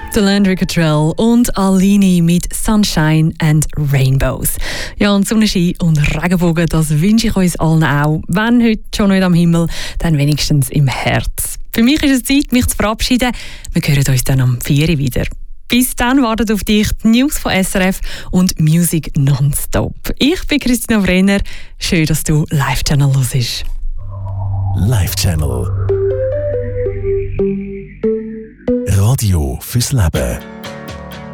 der Landry Cottrell und Alini mit Sunshine and Rainbows. Ja, und Sonnenschein und Regenbogen, das wünsche ich uns allen auch. Wenn heute schon nicht am Himmel, dann wenigstens im Herz. Für mich ist es Zeit, mich zu verabschieden. Wir hören uns dann am 4 Uhr wieder. Bis dann wartet auf dich die News von SRF und Music nonstop. Ich bin Christina Brenner. Schön, dass du Live-Channel hörst. Live-Channel. Radio fürs Leben.